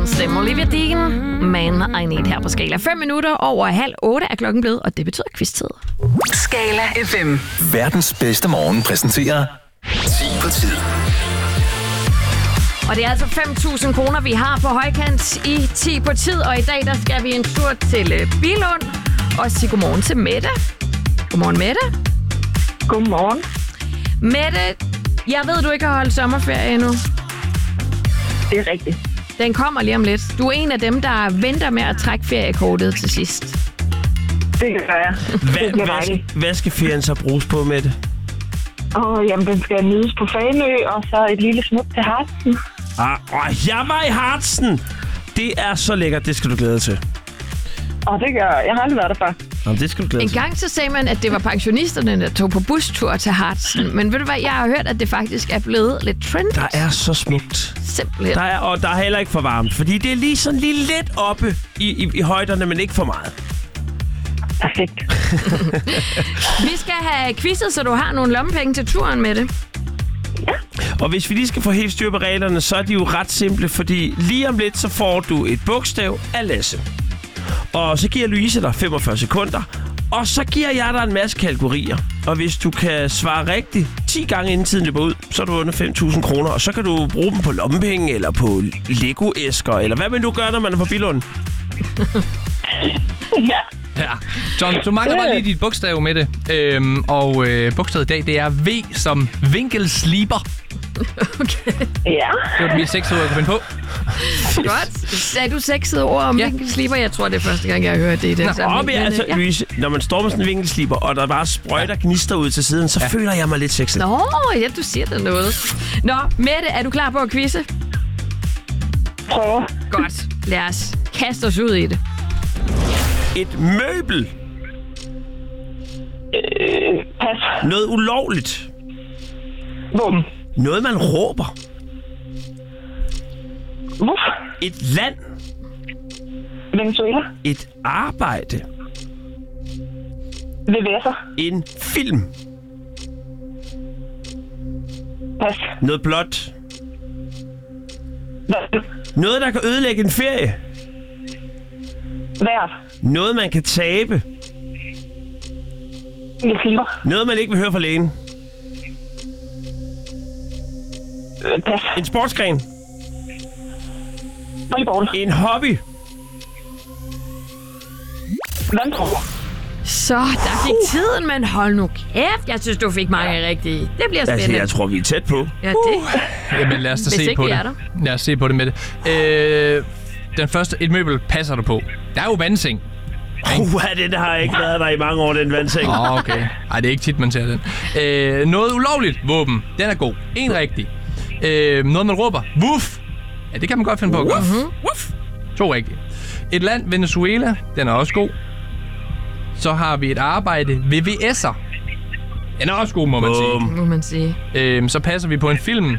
stemme. Olivia Dean, Man I Need her på Skala. 5 minutter over 7:30 er klokken blevet, og det betyder quiz-tid. Skala FM. Verdens bedste morgen præsenterer 10 på tid. Og det er altså 5.000 kroner, vi har på højkant i 10 på tid. Og i dag, der skal vi en tur til Billund og sige godmorgen til Mette. Godmorgen, Mette. Godmorgen. Mette, jeg ved, du ikke har holdt sommerferie endnu. Det er rigtigt. Den kommer lige om lidt. Du er en af dem, der venter med at trække feriekortet til sidst. Det gør jeg. Hvad skal ferien så bruges på, Mette? Jamen, den skal nydes på Fanø, og så et lille smut til Hartsen. Jeg var i Hartsen! Det er så lækkert, det skal du glæde dig til. Og det gør jeg. Jeg har aldrig været der før. Jamen, det skal du glæde En dig til. gang så sagde man, at det var pensionisterne, der tog på bustur til Hartsen. Men ved du hvad, jeg har hørt, at det faktisk er blevet lidt trendy. Der er så smukt. Simpelthen. Der er heller ikke for varmt, fordi det er lige sådan lige lidt oppe i højderne, men ikke for meget. Perfekt. Vi skal have quizzet, så du har nogle lommepenge til turen med det. Og hvis vi lige skal få helt styr på reglerne, så er de jo ret simple, fordi lige om lidt, så får du et bogstav af Lasse. Og så giver Louise dig 45 sekunder, og så giver jeg dig en masse kategorier. Og hvis du kan svare rigtigt 10 gange inden tiden løber ud, så er du under 5.000 kroner, og så kan du bruge dem på lommepenge, eller på Lego-æsker, eller hvad man nu gør, når man er på Billund. Ja. Ja. John, du mangler bare lige dit bogstav med det. Bogstavet i dag, det er V som vinkelsliber. Okay. Ja. Det var det mest sexede ord, jeg kunne finde på. Godt. Sagde du sexede ord om vinkelsliber? Jeg tror, det er første gang, jeg har hørt det i den sammenhæng. Altså, ja. Louise, når man står med sådan en vinkelsliber, og der bare sprøjter gnister ud til siden, så føler jeg mig lidt sexet. Nå, ja, du siger da noget. Nå, Mette, er du klar på at quizze? Prøver. Godt. Lad os kaste os ud i det. Et møbel. Pas. Noget ulovligt. Våben. Noget, man råber. Muff. Et land. Venezuela. Et arbejde. VVS'er. En film. Pas. Noget blåt. Hvad? Noget, der kan ødelægge en ferie. Vejret. Noget, man kan tabe. Muslimer. Noget, man ikke vil høre fra lægen. Pas. En sportsgren. Volleyball. En hobby. Vandtro. Så, der gik tiden, men hold nu kæft. Jeg synes, du fik mange rigtige. Det bliver spændende. Altså, jeg tror, vi er tæt på. Ja, det. Jamen, lad os da Hvis se ikke på vi det. er der. Lad os se på det med det. Den første, et møbel passer du på. Der er jo vandseng. Den har ikke været der i mange år, den vandseng. Okay. Ej, det er ikke tit, man ser den. Noget ulovligt våben. Den er god. En rigtig. Noget, man råber. Wuff. Ja, det kan man godt finde på at gøre. Wuff. 2 rigtige. Et land, Venezuela. Den er også god. Så har vi et arbejde. VVS'er. Den er også god, må man sige. Må man sige. Så passer vi på en film.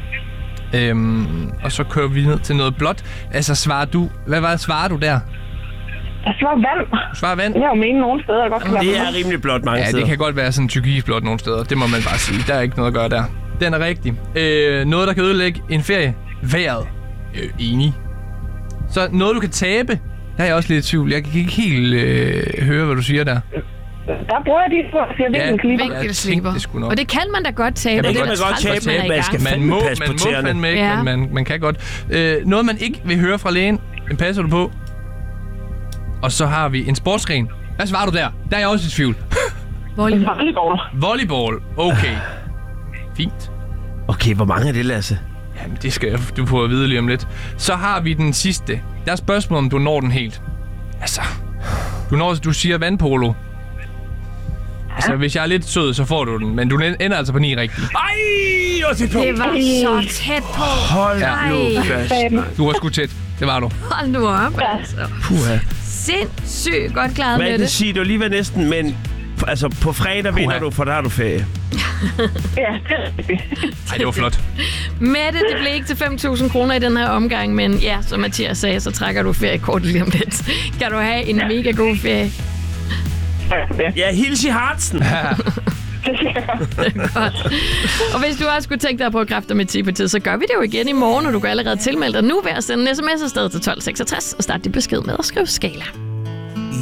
Og så kører vi ned til noget blåt. Altså, svarer du der? Jeg svarer vand. Du svarer vand? Jeg har jo menet nogle steder, godt kan være. Det er rimelig blåt mange steder. Ja, det kan godt være sådan tyrkisblåt nogle steder. Det må man bare sige. Der er ikke noget at gøre der. Den er rigtig. Noget, der kan ødelægge en ferie. Vejret. Enig. Så noget, du kan tabe. Der er jeg også lidt i tvivl. Jeg kan ikke helt høre, hvad du siger der. Der bruger jeg de ord, siger vinkelsliber. Vinkelsliber. Og det kan man da godt tabe. Ja, det kan er man godt træls, tabe, hvis man er i gang. man må passe på tæerne. fandme ikke, Ja. men man kan godt. Noget, man ikke vil høre fra lægen, den passer du på. Og så har vi en sportsgren. Hvad svarer du der? Der er jeg også i tvivl. Volleyball. Volleyball. Okay. Fint. Okay, hvor mange er det, Lasse? Jamen, det skal du få at vide lige om lidt. Så har vi den sidste. Der er spørgsmål, om du når den helt. Altså, du siger vandpolo. Altså, hvis jeg er lidt sød, så får du den. Men du ender altså på 9 rigtigt. Ej, jeg på. Det var så tæt på. Hold nu fast. Du var sgu tæt. Det var du. Hold nu op, altså. Puha. Sindssygt godt klaret Hvad med kan det. sige? Du lige var næsten, men altså på fredag vinder du, for der har du ferie. Ja, det er rigtigt. Ej, det var flot. Mette, det blev ikke til 5.000 kroner i den her omgang, men ja, som Mathias sagde, så trækker du feriekortet lige om lidt. Kan du have en mega god ferie. Ja, hils i Hartsen. Det skal jeg. Godt. Og hvis du også skulle tænke dig at prøve kræfter med 10 på tid, så gør vi det jo igen i morgen, og du kan allerede tilmelde dig nu ved at sende en sms afsted til 1266 og starte din besked med at skrive Skala.